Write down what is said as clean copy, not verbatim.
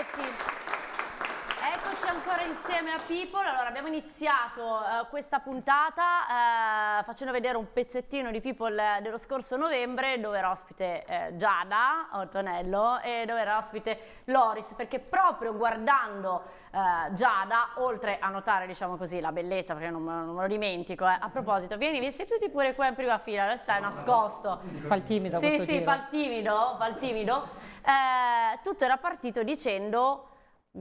Eccoci ancora insieme a People. Allora, abbiamo iniziato questa puntata facendo vedere un pezzettino di People dello scorso novembre, dove era ospite Giada Ottonello e dove era ospite Loris, perché proprio guardando Giada, oltre a notare, diciamo così, la bellezza, perché non me lo dimentico, a proposito, vieni seduti pure qua in prima fila, adesso stai nascosto. Fa il timido Sì, questo sì, giro. fa il timido. Tutto era partito dicendo